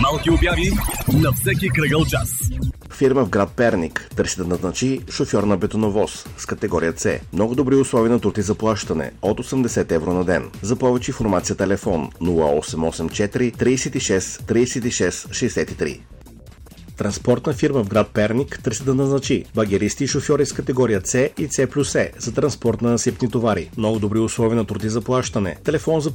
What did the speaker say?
Малки обяви на всеки кръгъл час. Фирма в град Перник търси да назначи шофьор на бетоновоз с категория С. Много добри условия на труд и заплащане от 80 евро на ден. За повече информация телефон 0884 36 36 63. Транспортна фирма в град Перник търси да назначи багеристи и шофьори с категория С и С+С за транспорт на насипни товари. Много добри условия на труд и заплащане. Телефон за